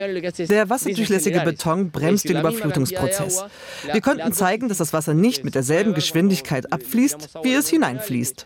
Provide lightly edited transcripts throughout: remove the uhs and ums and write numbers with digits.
Der wasserdurchlässige Beton bremst den Überflutungsprozess. Wir konnten zeigen, dass das Wasser nicht mit derselben Geschwindigkeit abfließt, wie es hineinfließt.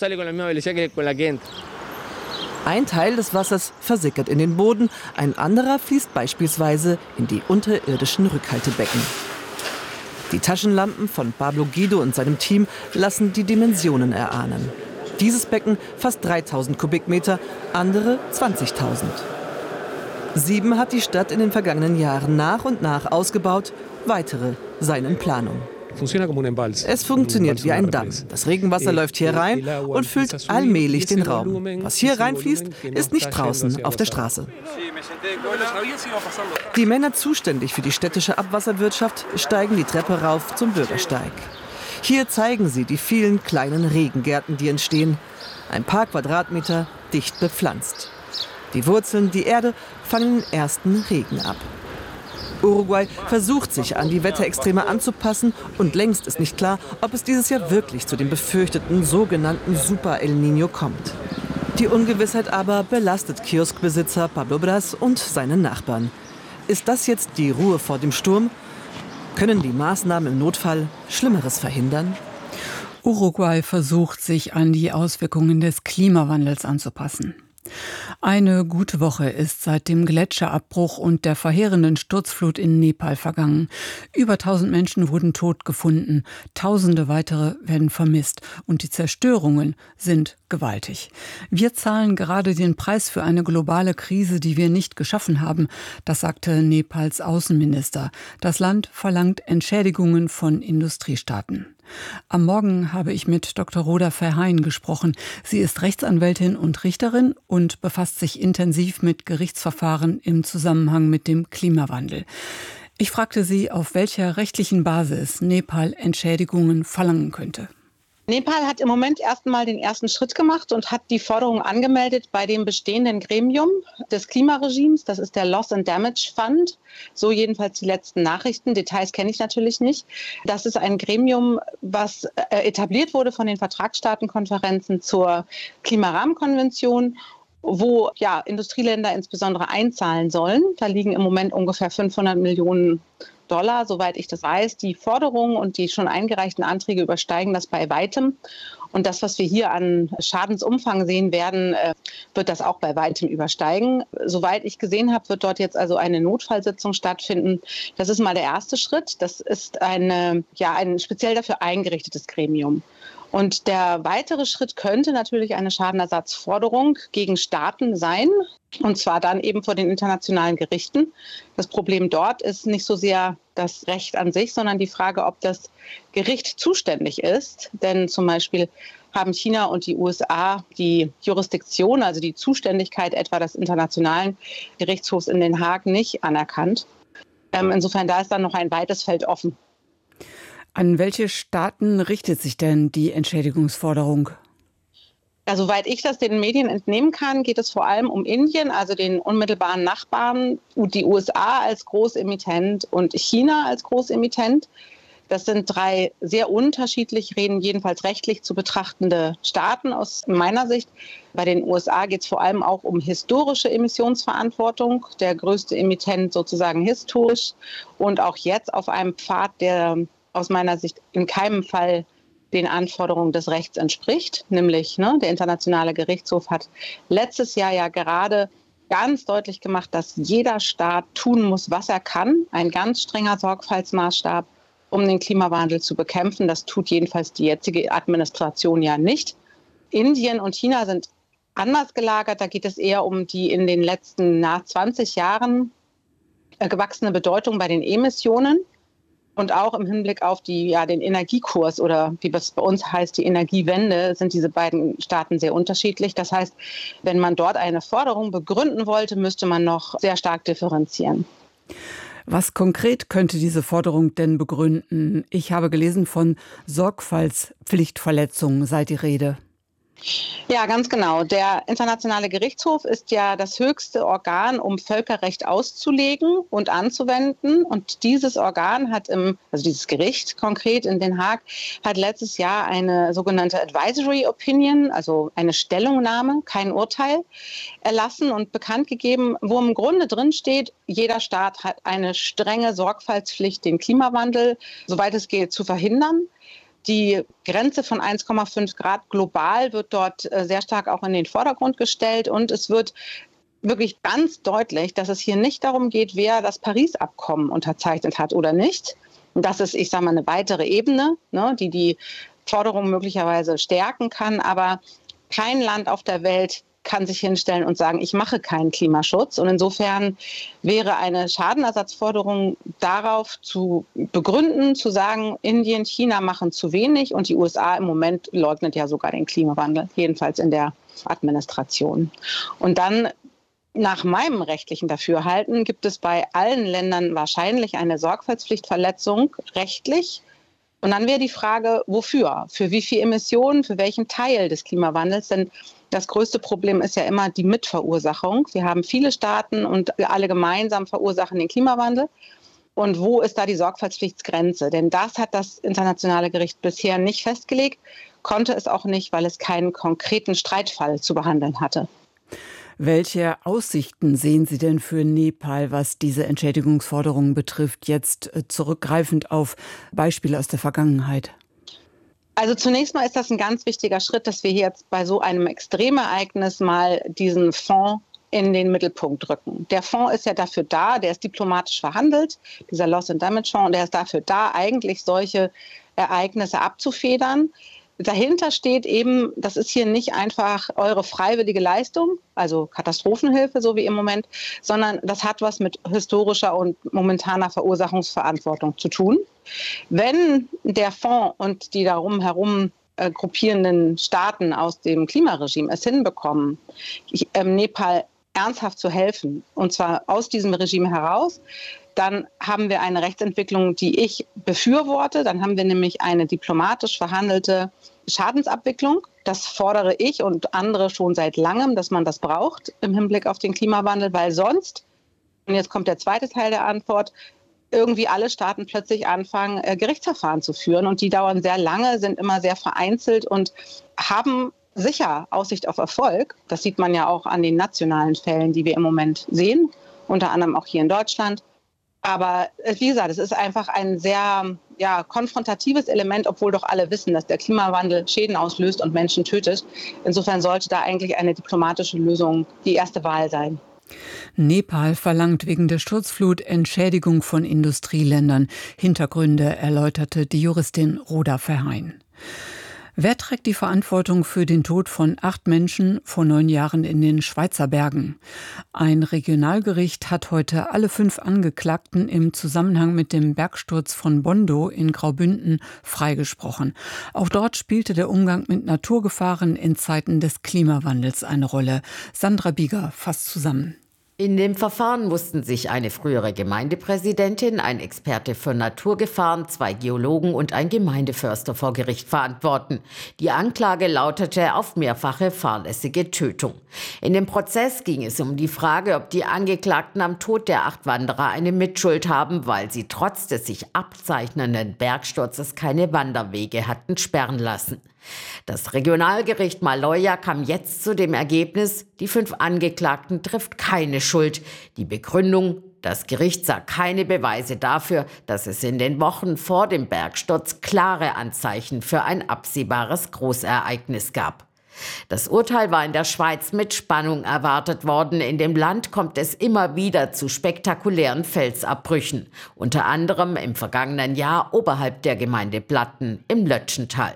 Ein Teil des Wassers versickert in den Boden, ein anderer fließt beispielsweise in die unterirdischen Rückhaltebecken. Die Taschenlampen von Pablo Guido und seinem Team lassen die Dimensionen erahnen. Dieses Becken fast 3000 Kubikmeter, andere 20.000. 7 hat die Stadt in den vergangenen Jahren nach und nach ausgebaut, weitere seien in Planung. Es funktioniert wie ein Damm. Das Regenwasser läuft hier rein und füllt allmählich den Raum. Was hier reinfließt, ist nicht draußen auf der Straße. Die Männer zuständig für die städtische Abwasserwirtschaft steigen die Treppe rauf zum Bürgersteig. Hier zeigen sie die vielen kleinen Regengärten, die entstehen. Ein paar Quadratmeter dicht bepflanzt. Die Wurzeln, die Erde fangen den ersten Regen ab. Uruguay versucht sich an die Wetterextreme anzupassen und längst ist nicht klar, ob es dieses Jahr wirklich zu dem befürchteten sogenannten Super El Niño kommt. Die Ungewissheit aber belastet Kioskbesitzer Pablo Bras und seine Nachbarn. Ist das jetzt die Ruhe vor dem Sturm? Können die Maßnahmen im Notfall Schlimmeres verhindern? Uruguay versucht, sich an die Auswirkungen des Klimawandels anzupassen. Eine gute Woche ist seit dem Gletscherabbruch und der verheerenden Sturzflut in Nepal vergangen. Über 1000 Menschen wurden tot gefunden, Tausende weitere werden vermisst und die Zerstörungen sind gewaltig. Wir zahlen gerade den Preis für eine globale Krise, die wir nicht geschaffen haben, das sagte Nepals Außenminister. Das Land verlangt Entschädigungen von Industriestaaten. Am Morgen habe ich mit Dr. Rhoda Verheyen gesprochen. Sie ist Rechtsanwältin und Richterin und befasst sich intensiv mit Gerichtsverfahren im Zusammenhang mit dem Klimawandel. Ich fragte sie, auf welcher rechtlichen Basis Nepal Entschädigungen verlangen könnte. Nepal hat im Moment erstmal den ersten Schritt gemacht und hat die Forderung angemeldet bei dem bestehenden Gremium des Klimaregimes. Das ist der Loss and Damage Fund. So jedenfalls die letzten Nachrichten. Details kenne ich natürlich nicht. Das ist ein Gremium, was etabliert wurde von den Vertragsstaatenkonferenzen zur Klimarahmenkonvention, wo Industrieländer insbesondere einzahlen sollen. Da liegen im Moment ungefähr 500 Millionen $, soweit ich das weiß. Die Forderungen und die schon eingereichten Anträge übersteigen das bei weitem. Und das, was wir hier an Schadensumfang sehen werden, wird das auch bei weitem übersteigen. Soweit ich gesehen habe, wird dort jetzt also eine Notfallsitzung stattfinden. Das ist mal der erste Schritt. Das ist ein speziell dafür eingerichtetes Gremium. Und der weitere Schritt könnte natürlich eine Schadenersatzforderung gegen Staaten sein, und zwar dann eben vor den internationalen Gerichten. Das Problem dort ist nicht so sehr das Recht an sich, sondern die Frage, ob das Gericht zuständig ist. Denn zum Beispiel haben China und die USA die Jurisdiktion, also die Zuständigkeit etwa des Internationalen Gerichtshofs in Den Haag, nicht anerkannt. Insofern da ist dann noch ein weites Feld offen. An welche Staaten richtet sich denn die Entschädigungsforderung? Ja, soweit ich das den Medien entnehmen kann, geht es vor allem um Indien, also den unmittelbaren Nachbarn, die USA als Großemittent und China als Großemittent. Das sind 3 sehr unterschiedlich, jedenfalls rechtlich zu betrachtende Staaten aus meiner Sicht. Bei den USA geht es vor allem auch um historische Emissionsverantwortung, der größte Emittent sozusagen historisch und auch jetzt auf einem Pfad, der aus meiner Sicht in keinem Fall den Anforderungen des Rechts entspricht. Nämlich der Internationale Gerichtshof hat letztes Jahr ja gerade ganz deutlich gemacht, dass jeder Staat tun muss, was er kann. Ein ganz strenger Sorgfaltsmaßstab, um den Klimawandel zu bekämpfen. Das tut jedenfalls die jetzige Administration ja nicht. Indien und China sind anders gelagert. Da geht es eher um die in den letzten 20 Jahren gewachsene Bedeutung bei den Emissionen. Und auch im Hinblick auf den Energiekurs oder wie es bei uns heißt, die Energiewende, sind diese beiden Staaten sehr unterschiedlich. Das heißt, wenn man dort eine Forderung begründen wollte, müsste man noch sehr stark differenzieren. Was konkret könnte diese Forderung denn begründen? Ich habe gelesen, von Sorgfaltspflichtverletzungen sei die Rede. Ja, ganz genau. Der Internationale Gerichtshof ist ja das höchste Organ, um Völkerrecht auszulegen und anzuwenden. Und dieses Organ hat also dieses Gericht konkret in Den Haag, hat letztes Jahr eine sogenannte Advisory Opinion, also eine Stellungnahme, kein Urteil, erlassen und bekannt gegeben, wo im Grunde drin steht, jeder Staat hat eine strenge Sorgfaltspflicht, den Klimawandel, soweit es geht, zu verhindern. Die Grenze von 1,5 Grad global wird dort sehr stark auch in den Vordergrund gestellt. Und es wird wirklich ganz deutlich, dass es hier nicht darum geht, wer das Paris-Abkommen unterzeichnet hat oder nicht. Und das ist, ich sage mal, eine weitere Ebene, ne, die Forderung möglicherweise stärken kann. Aber kein Land auf der Welt kann sich hinstellen und sagen, ich mache keinen Klimaschutz. Und insofern wäre eine Schadenersatzforderung darauf zu begründen, zu sagen, Indien, China machen zu wenig und die USA im Moment leugnet ja sogar den Klimawandel, jedenfalls in der Administration. Und dann nach meinem rechtlichen Dafürhalten gibt es bei allen Ländern wahrscheinlich eine Sorgfaltspflichtverletzung rechtlich. Und dann wäre die Frage, wofür? Für wie viel Emissionen, für welchen Teil des Klimawandels? Denn das größte Problem ist ja immer die Mitverursachung. Wir haben viele Staaten und wir alle gemeinsam verursachen den Klimawandel. Und wo ist da die Sorgfaltspflichtsgrenze? Denn das hat das Internationale Gericht bisher nicht festgelegt, konnte es auch nicht, weil es keinen konkreten Streitfall zu behandeln hatte. Welche Aussichten sehen Sie denn für Nepal, was diese Entschädigungsforderungen betrifft, jetzt zurückgreifend auf Beispiele aus der Vergangenheit? Also zunächst mal ist das ein ganz wichtiger Schritt, dass wir jetzt bei so einem Extremereignis mal diesen Fonds in den Mittelpunkt rücken. Der Fonds ist ja dafür da, der ist diplomatisch verhandelt, dieser Loss and Damage Fonds, und der ist dafür da, eigentlich solche Ereignisse abzufedern. Dahinter steht eben, das ist hier nicht einfach eure freiwillige Leistung, also Katastrophenhilfe, so wie im Moment, sondern das hat was mit historischer und momentaner Verursachungsverantwortung zu tun. Wenn der Fonds und die darum herum gruppierenden Staaten aus dem Klimaregime es hinbekommen, Nepal ernsthaft zu helfen, und zwar aus diesem Regime heraus, dann haben wir eine Rechtsentwicklung, die ich befürworte. Dann haben wir nämlich eine diplomatisch verhandelte Schadensabwicklung. Das fordere ich und andere schon seit langem, dass man das braucht im Hinblick auf den Klimawandel, weil sonst, und jetzt kommt der zweite Teil der Antwort, irgendwie alle Staaten plötzlich anfangen, Gerichtsverfahren zu führen. Und die dauern sehr lange, sind immer sehr vereinzelt und haben sicher Aussicht auf Erfolg. Das sieht man ja auch an den nationalen Fällen, die wir im Moment sehen, unter anderem auch hier in Deutschland. Aber wie gesagt, es ist einfach ein sehr konfrontatives Element, obwohl doch alle wissen, dass der Klimawandel Schäden auslöst und Menschen tötet. Insofern sollte da eigentlich eine diplomatische Lösung die erste Wahl sein. Nepal verlangt wegen der Sturzflut Entschädigung von Industrieländern. Hintergründe erläuterte die Juristin Rhoda Verheyen. Wer trägt die Verantwortung für den Tod von 8 Menschen vor 9 Jahren in den Schweizer Bergen? Ein Regionalgericht hat heute alle 5 Angeklagten im Zusammenhang mit dem Bergsturz von Bondo in Graubünden freigesprochen. Auch dort spielte der Umgang mit Naturgefahren in Zeiten des Klimawandels eine Rolle. Sandra Bieger fasst zusammen. In dem Verfahren mussten sich eine frühere Gemeindepräsidentin, ein Experte für Naturgefahren, 2 Geologen und ein Gemeindeförster vor Gericht verantworten. Die Anklage lautete auf mehrfache fahrlässige Tötung. In dem Prozess ging es um die Frage, ob die Angeklagten am Tod der 8 Wanderer eine Mitschuld haben, weil sie trotz des sich abzeichnenden Bergsturzes keine Wanderwege hatten sperren lassen. Das Regionalgericht Maloja kam jetzt zu dem Ergebnis, die 5 Angeklagten trifft keine Schuld. Die Begründung: Das Gericht sah keine Beweise dafür, dass es in den Wochen vor dem Bergsturz klare Anzeichen für ein absehbares Großereignis gab. Das Urteil war in der Schweiz mit Spannung erwartet worden. In dem Land kommt es immer wieder zu spektakulären Felsabbrüchen, unter anderem im vergangenen Jahr oberhalb der Gemeinde Platten im Lötschental.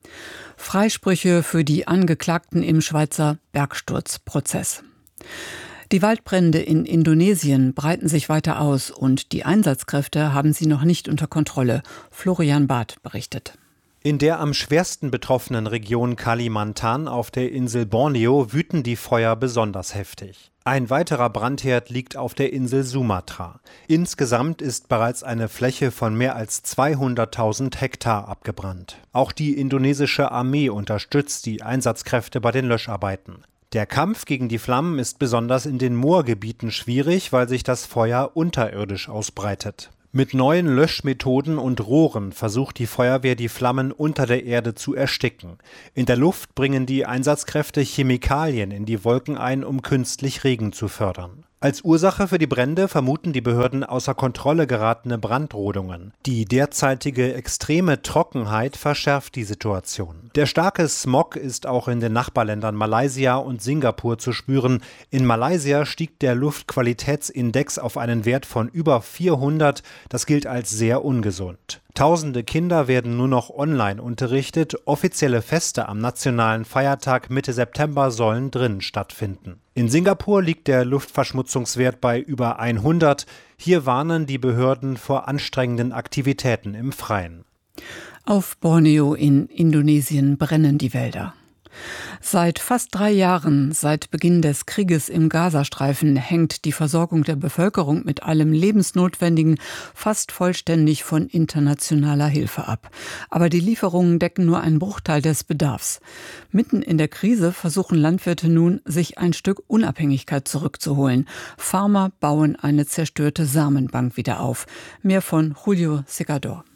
Freisprüche für die Angeklagten im Schweizer Bergsturzprozess. Die Waldbrände in Indonesien breiten sich weiter aus und die Einsatzkräfte haben sie noch nicht unter Kontrolle. Florian Barth berichtet. In der am schwersten betroffenen Region Kalimantan auf der Insel Borneo wüten die Feuer besonders heftig. Ein weiterer Brandherd liegt auf der Insel Sumatra. Insgesamt ist bereits eine Fläche von mehr als 200.000 Hektar abgebrannt. Auch die indonesische Armee unterstützt die Einsatzkräfte bei den Löscharbeiten. Der Kampf gegen die Flammen ist besonders in den Moorgebieten schwierig, weil sich das Feuer unterirdisch ausbreitet. Mit neuen Löschmethoden und Rohren versucht die Feuerwehr, die Flammen unter der Erde zu ersticken. In der Luft bringen die Einsatzkräfte Chemikalien in die Wolken ein, um künstlich Regen zu fördern. Als Ursache für die Brände vermuten die Behörden außer Kontrolle geratene Brandrodungen. Die derzeitige extreme Trockenheit verschärft die Situation. Der starke Smog ist auch in den Nachbarländern Malaysia und Singapur zu spüren. In Malaysia stieg der Luftqualitätsindex auf einen Wert von über 400. Das gilt als sehr ungesund. Tausende Kinder werden nur noch online unterrichtet. Offizielle Feste am nationalen Feiertag Mitte September sollen drin stattfinden. In Singapur liegt der Luftverschmutzungswert bei über 100. Hier warnen die Behörden vor anstrengenden Aktivitäten im Freien. Auf Borneo in Indonesien brennen die Wälder. Seit fast 3 Jahren, seit Beginn des Krieges im Gazastreifen, hängt die Versorgung der Bevölkerung mit allem Lebensnotwendigen fast vollständig von internationaler Hilfe ab. Aber die Lieferungen decken nur einen Bruchteil des Bedarfs. Mitten in der Krise versuchen Landwirte nun, sich ein Stück Unabhängigkeit zurückzuholen. Farmer bauen eine zerstörte Samenbank wieder auf. Mehr von Julio Segador.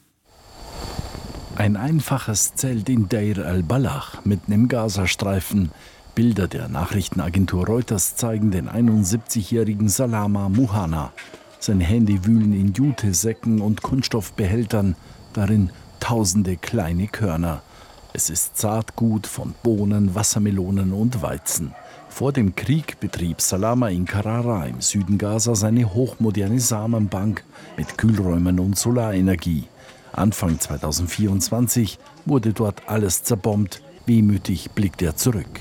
Ein einfaches Zelt in Deir al-Balach, mitten im Gazastreifen. Bilder der Nachrichtenagentur Reuters zeigen den 71-jährigen Salama Muhana. Seine Hände wühlen in Jutesäcken und Kunststoffbehältern, darin tausende kleine Körner. Es ist Saatgut von Bohnen, Wassermelonen und Weizen. Vor dem Krieg betrieb Salama in Karara im Süden Gaza seine hochmoderne Samenbank mit Kühlräumen und Solarenergie. Anfang 2024 wurde dort alles zerbombt. Wehmütig blickt er zurück.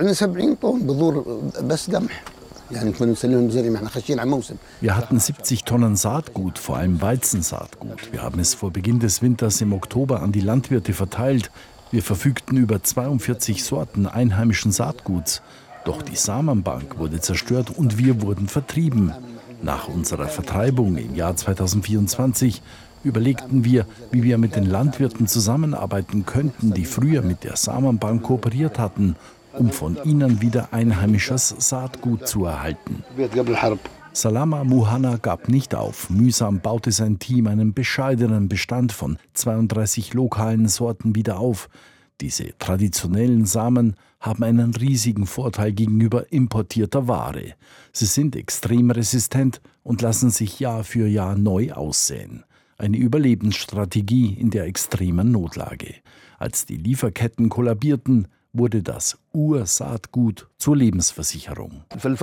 Wir hatten 70 Tonnen Saatgut, vor allem Weizensaatgut. Wir haben es vor Beginn des Winters im Oktober an die Landwirte verteilt. Wir verfügten über 42 Sorten einheimischen Saatguts. Doch die Samenbank wurde zerstört und wir wurden vertrieben. Nach unserer Vertreibung im Jahr 2024 überlegten wir, wie wir mit den Landwirten zusammenarbeiten könnten, die früher mit der Samenbank kooperiert hatten, um von ihnen wieder einheimisches Saatgut zu erhalten. Salama Muhana gab nicht auf. Mühsam baute sein Team einen bescheidenen Bestand von 32 lokalen Sorten wieder auf. Diese traditionellen Samen haben einen riesigen Vorteil gegenüber importierter Ware. Sie sind extrem resistent und lassen sich Jahr für Jahr neu aussäen. Eine Überlebensstrategie in der extremen Notlage. Als die Lieferketten kollabierten, wurde das Ursaatgut zur Lebensversicherung.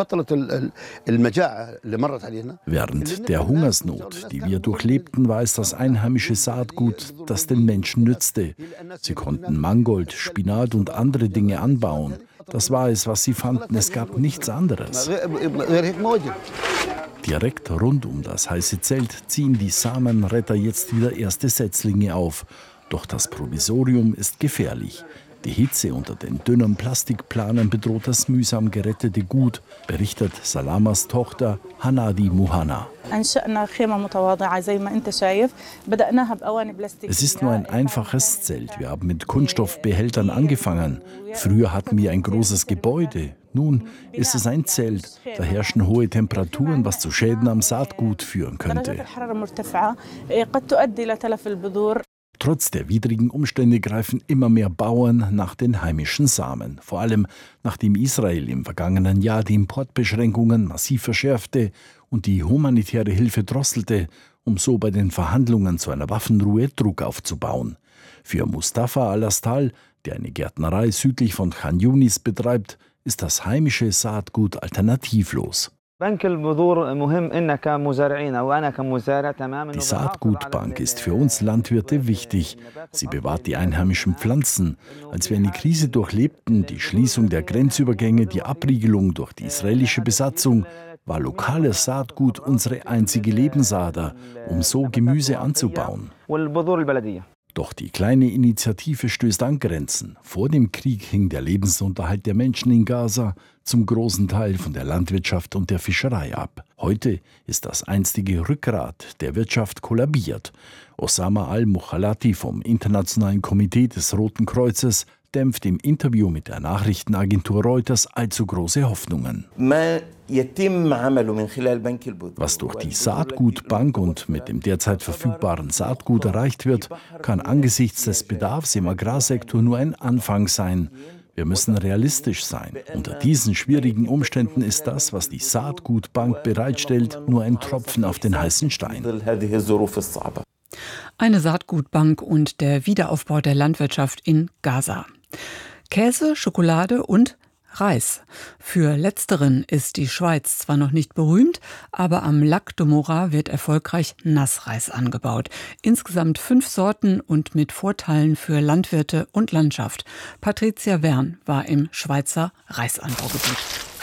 Während der Hungersnot, die wir durchlebten, war es das einheimische Saatgut, das den Menschen nützte. Sie konnten Mangold, Spinat und andere Dinge anbauen. Das war es, was sie fanden. Es gab nichts anderes. Direkt rund um das heiße Zelt ziehen die Samenretter jetzt wieder erste Setzlinge auf. Doch das Provisorium ist gefährlich. Die Hitze unter den dünnen Plastikplanen bedroht das mühsam gerettete Gut, berichtet Salamas Tochter Hanadi Muhana. Es ist nur ein einfaches Zelt. Wir haben mit Kunststoffbehältern angefangen. Früher hatten wir ein großes Gebäude. Nun ist es ein Zelt. Da herrschen hohe Temperaturen, was zu Schäden am Saatgut führen könnte. Trotz der widrigen Umstände greifen immer mehr Bauern nach den heimischen Samen. Vor allem nachdem Israel im vergangenen Jahr die Importbeschränkungen massiv verschärfte und die humanitäre Hilfe drosselte, um so bei den Verhandlungen zu einer Waffenruhe Druck aufzubauen. Für Mustafa Al-Astal, der eine Gärtnerei südlich von Khan Yunis betreibt, ist das heimische Saatgut alternativlos. Die Saatgutbank ist für uns Landwirte wichtig. Sie bewahrt die einheimischen Pflanzen. Als wir eine Krise durchlebten, die Schließung der Grenzübergänge, die Abriegelung durch die israelische Besatzung, war lokales Saatgut unsere einzige Lebensader, um so Gemüse anzubauen. Doch die kleine Initiative stößt an Grenzen. Vor dem Krieg hing der Lebensunterhalt der Menschen in Gaza zum großen Teil von der Landwirtschaft und der Fischerei ab. Heute ist das einstige Rückgrat der Wirtschaft kollabiert. Osama al-Mukhalati vom Internationalen Komitee des Roten Kreuzes dämpft im Interview mit der Nachrichtenagentur Reuters allzu große Hoffnungen. Was durch die Saatgutbank und mit dem derzeit verfügbaren Saatgut erreicht wird, kann angesichts des Bedarfs im Agrarsektor nur ein Anfang sein. Wir müssen realistisch sein. Unter diesen schwierigen Umständen ist das, was die Saatgutbank bereitstellt, nur ein Tropfen auf den heißen Stein. Eine Saatgutbank und der Wiederaufbau der Landwirtschaft in Gaza. Käse, Schokolade und Reis. Für letzteren ist die Schweiz zwar noch nicht berühmt, aber am Lac de Morat wird erfolgreich Nassreis angebaut. Insgesamt 5 Sorten und mit Vorteilen für Landwirte und Landschaft. Patricia Wern war im Schweizer Reisanbaugebiet.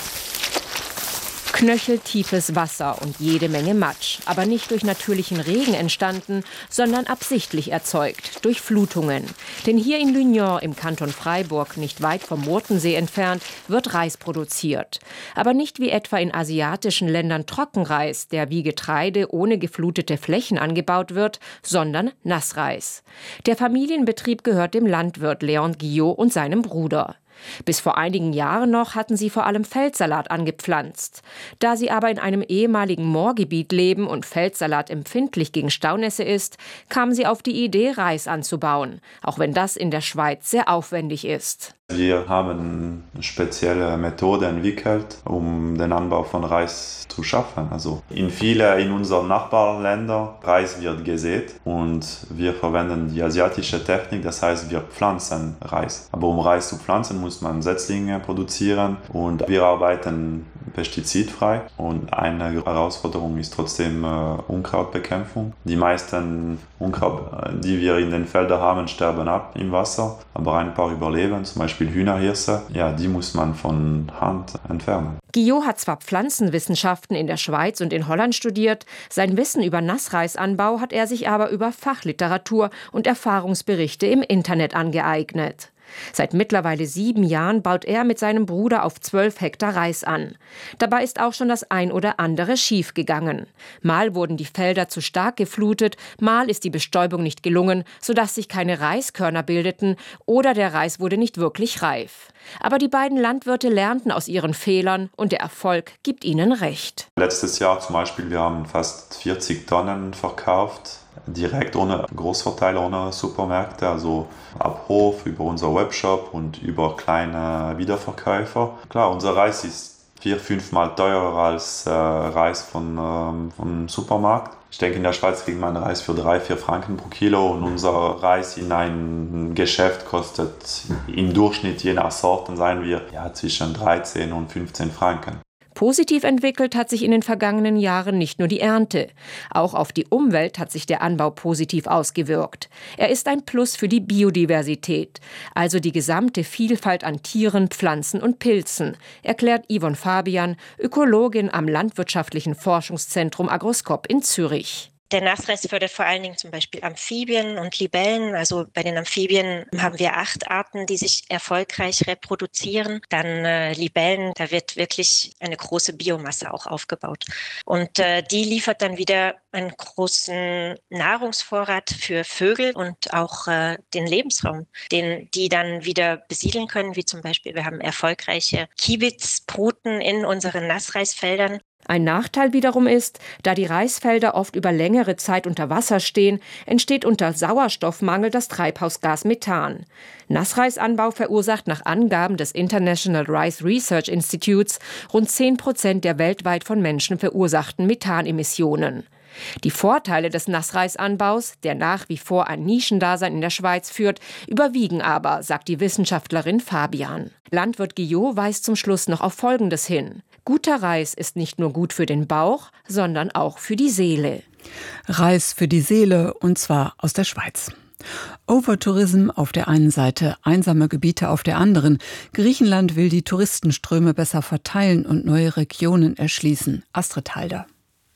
Knöcheltiefes Wasser und jede Menge Matsch, aber nicht durch natürlichen Regen entstanden, sondern absichtlich erzeugt, durch Flutungen. Denn hier in Lugnon im Kanton Freiburg, nicht weit vom Murtensee entfernt, wird Reis produziert. Aber nicht wie etwa in asiatischen Ländern Trockenreis, der wie Getreide ohne geflutete Flächen angebaut wird, sondern Nassreis. Der Familienbetrieb gehört dem Landwirt Léon Guillot und seinem Bruder. Bis vor einigen Jahren noch hatten sie vor allem Feldsalat angepflanzt. Da sie aber in einem ehemaligen Moorgebiet leben und Feldsalat empfindlich gegen Staunässe ist, kamen sie auf die Idee, Reis anzubauen, auch wenn das in der Schweiz sehr aufwendig ist. Wir haben eine spezielle Methode entwickelt, um den Anbau von Reis zu schaffen. Also in unseren Nachbarländern Reis wird gesät und wir verwenden die asiatische Technik, das heißt wir pflanzen Reis. Aber um Reis zu pflanzen, muss man Setzlinge produzieren und wir arbeiten pestizidfrei und eine Herausforderung ist trotzdem Unkrautbekämpfung. Die meisten Unkraut, die wir in den Feldern haben, sterben ab im Wasser, aber ein paar überleben, zum Beispiel Hühnerhirse, ja, die muss man von Hand entfernen. Guillot hat zwar Pflanzenwissenschaften in der Schweiz und in Holland studiert, sein Wissen über Nassreisanbau hat er sich aber über Fachliteratur und Erfahrungsberichte im Internet angeeignet. Seit mittlerweile 7 Jahren baut er mit seinem Bruder auf 12 Hektar Reis an. Dabei ist auch schon das ein oder andere schiefgegangen. Mal wurden die Felder zu stark geflutet, mal ist die Bestäubung nicht gelungen, sodass sich keine Reiskörner bildeten oder der Reis wurde nicht wirklich reif. Aber die beiden Landwirte lernten aus ihren Fehlern und der Erfolg gibt ihnen recht. Letztes Jahr zum Beispiel, wir haben fast 40 Tonnen verkauft. Direkt ohne Großverteiler, ohne Supermärkte, also ab Hof, über unser Webshop und über kleine Wiederverkäufer. Klar, unser Reis ist 4-5 Mal teurer als Reis vom Supermarkt. Ich denke, in der Schweiz kriegt man Reis für 3-4 Franken pro Kilo und unser Reis in einem Geschäft kostet im Durchschnitt, je nach Sorten, seien wir zwischen 13 und 15 Franken. Positiv entwickelt hat sich in den vergangenen Jahren nicht nur die Ernte. Auch auf die Umwelt hat sich der Anbau positiv ausgewirkt. Er ist ein Plus für die Biodiversität, also die gesamte Vielfalt an Tieren, Pflanzen und Pilzen, erklärt Yvonne Fabian, Ökologin am Landwirtschaftlichen Forschungszentrum Agroskop in Zürich. Der Nassreis fördert vor allen Dingen zum Beispiel Amphibien und Libellen. Also bei den Amphibien haben wir 8 Arten, die sich erfolgreich reproduzieren. Dann Libellen, da wird wirklich eine große Biomasse auch aufgebaut. Und die liefert dann wieder einen großen Nahrungsvorrat für Vögel und auch den Lebensraum, den die dann wieder besiedeln können. Wie zum Beispiel, wir haben erfolgreiche Kiebitzbruten in unseren Nassreisfeldern. Ein Nachteil wiederum ist, da die Reisfelder oft über längere Zeit unter Wasser stehen, entsteht unter Sauerstoffmangel das Treibhausgas Methan. Nassreisanbau verursacht nach Angaben des International Rice Research Institutes rund 10% der weltweit von Menschen verursachten Methanemissionen. Die Vorteile des Nassreisanbaus, der nach wie vor ein Nischendasein in der Schweiz führt, überwiegen aber, sagt die Wissenschaftlerin Fabian. Landwirt Guillot weist zum Schluss noch auf Folgendes hin. Guter Reis ist nicht nur gut für den Bauch, sondern auch für die Seele. Reis für die Seele, und zwar aus der Schweiz. Overtourism auf der einen Seite, einsame Gebiete auf der anderen. Griechenland will die Touristenströme besser verteilen und neue Regionen erschließen. Astrid Halder.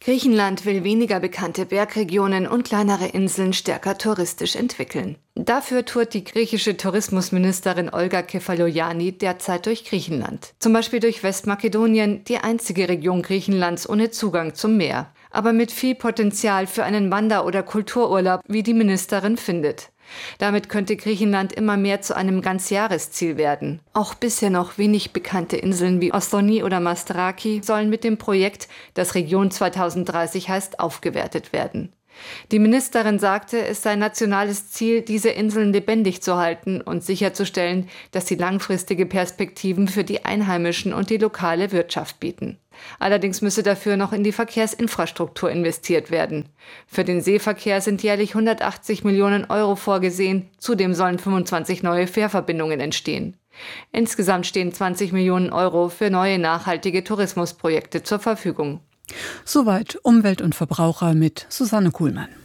Griechenland will weniger bekannte Bergregionen und kleinere Inseln stärker touristisch entwickeln. Dafür tourt die griechische Tourismusministerin Olga Kefalogianni derzeit durch Griechenland. Zum Beispiel durch Westmakedonien, die einzige Region Griechenlands ohne Zugang zum Meer. Aber mit viel Potenzial für einen Wander- oder Kultururlaub, wie die Ministerin findet. Damit könnte Griechenland immer mehr zu einem Ganzjahresziel werden. Auch bisher noch wenig bekannte Inseln wie Ostoni oder Masteraki sollen mit dem Projekt, das Region 2030 heißt, aufgewertet werden. Die Ministerin sagte, es sei nationales Ziel, diese Inseln lebendig zu halten und sicherzustellen, dass sie langfristige Perspektiven für die Einheimischen und die lokale Wirtschaft bieten. Allerdings müsse dafür noch in die Verkehrsinfrastruktur investiert werden. Für den Seeverkehr sind jährlich 180 Millionen Euro vorgesehen, zudem sollen 25 neue Fährverbindungen entstehen. Insgesamt stehen 20 Millionen Euro für neue nachhaltige Tourismusprojekte zur Verfügung. Soweit Umwelt und Verbraucher mit Susanne Kuhlmann.